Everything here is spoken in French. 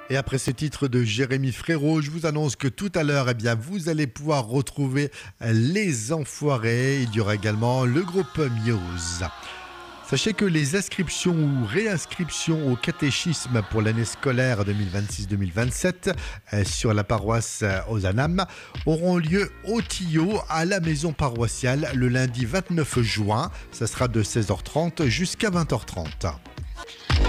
Et après ce titre de Jérémy Frérot, je vous annonce que tout à l'heure, vous allez pouvoir retrouver les Enfoirés. Il y aura également le groupe Muse. Sachez que les inscriptions ou réinscriptions au catéchisme pour l'année scolaire 2026-2027 sur la paroisse Ozanam auront lieu au Tillot à la maison paroissiale le lundi 29 juin. Ça sera de 16h30 jusqu'à 20h30.